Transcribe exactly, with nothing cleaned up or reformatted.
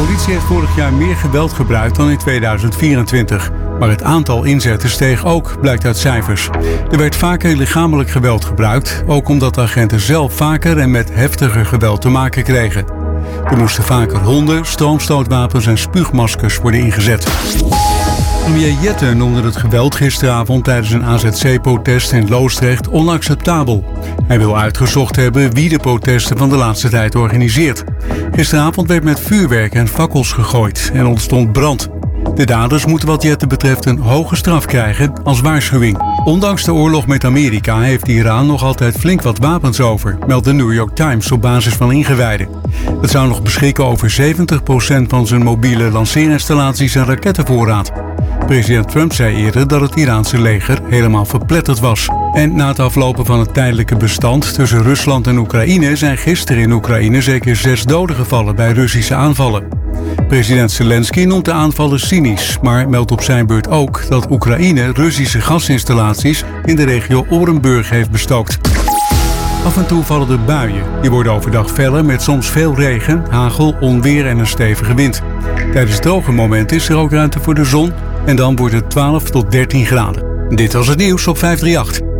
politie heeft vorig jaar meer geweld gebruikt dan in tweeduizend vierentwintig. Maar het aantal inzetten steeg ook, blijkt uit cijfers. Er werd vaker lichamelijk geweld gebruikt, ook omdat de agenten zelf vaker en met heftiger geweld te maken kregen. Er moesten vaker honden, stroomstootwapens en spuugmaskers worden ingezet. Premier Jette noemde het geweld gisteravond tijdens een A Z C-protest in Loosdrecht onacceptabel. Hij wil uitgezocht hebben wie de protesten van de laatste tijd organiseert. Gisteravond werd met vuurwerk en fakkels gegooid en ontstond brand. De daders moeten wat Jette betreft een hoge straf krijgen als waarschuwing. Ondanks de oorlog met Amerika heeft Iran nog altijd flink wat wapens over, meldt de New York Times op basis van ingewijden. Het zou nog beschikken over zeventig procent van zijn mobiele lanceerinstallaties en rakettenvoorraad. President Trump zei eerder dat het Iraanse leger helemaal verpletterd was. En na het aflopen van het tijdelijke bestand tussen Rusland en Oekraïne zijn gisteren in Oekraïne zeker zes doden gevallen bij Russische aanvallen. President Zelensky noemt de aanvallen cynisch, maar meldt op zijn beurt ook dat Oekraïne Russische gasinstallaties in de regio Orenburg heeft bestookt. Af en toe vallen er buien. Die worden overdag feller met soms veel regen, hagel, onweer en een stevige wind. Tijdens droge momenten is er ook ruimte voor de zon en dan wordt het twaalf tot dertien graden. Dit was het nieuws op vijf drie acht.